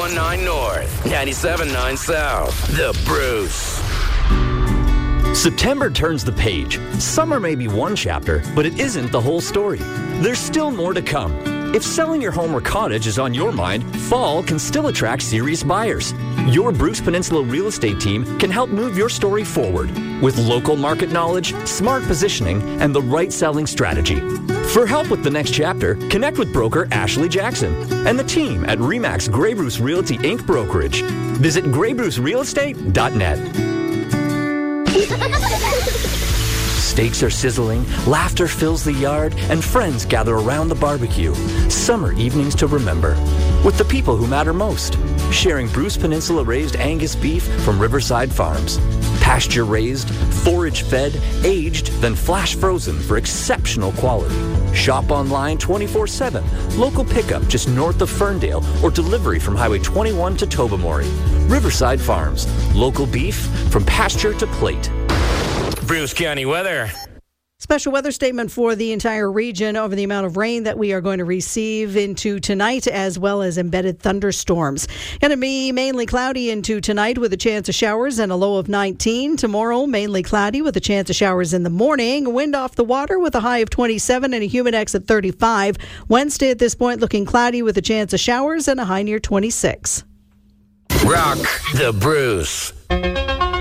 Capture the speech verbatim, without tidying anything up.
one nine North, ninety-seven point nine South. The Bruce. September turns the page. Summer may be one chapter, but it isn't the whole story. There's still more to come. If selling your home or cottage is on your mind, fall can still attract serious buyers. Your Bruce Peninsula real estate team can help move your story forward with local market knowledge, smart positioning, and the right selling strategy. For help with the next chapter, connect with broker Ashley Jackson and the team at Remax Grey Bruce Realty Incorporated Brokerage. Visit grey bruce real estate dot net. Steaks are sizzling, laughter fills the yard, and friends gather around the barbecue. Summer evenings to remember. With the people who matter most. Sharing Bruce Peninsula raised Angus beef from Riverside Farms. Pasture raised, forage fed, aged, then flash frozen for exceptional quality. Shop online twenty-four seven. Local pickup just north of Ferndale or delivery from Highway twenty-one to Tobermory. Riverside Farms. Local beef from pasture to plate. Bruce County weather. Special weather statement for the entire region over the amount of rain that we are going to receive into tonight, as well as embedded thunderstorms. Going to be mainly cloudy into tonight with a chance of showers and a low of nineteen. Tomorrow, mainly cloudy with a chance of showers in the morning. Wind off the water with a high of twenty-seven and a humidex at thirty-five. Wednesday at this point looking cloudy with a chance of showers and a high near twenty-six. Rock the Bruce.